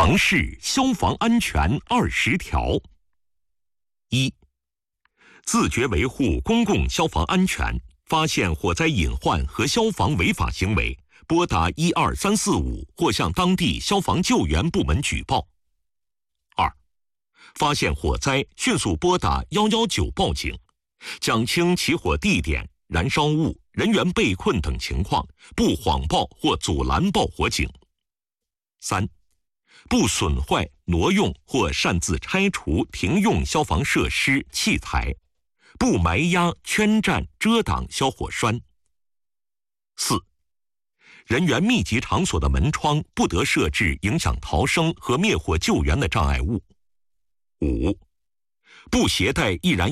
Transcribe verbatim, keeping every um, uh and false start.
常识消防安全二十条：一、自觉维护公共消防安全，发现火灾隐患和消防违法行为，拨打一二三四五或向当地消防救援部门举报。二、发现火灾，迅速拨打一一九报警，讲清起火地点、燃烧物、人员被困等情况，不谎报或阻拦报火警。三、不损坏、挪用或擅自拆除停用消防设施器材，不埋压、圈占、遮挡消火栓。四、人员密集场所的门窗不得设置影响逃生和灭火救援的障碍物。五、不携带易燃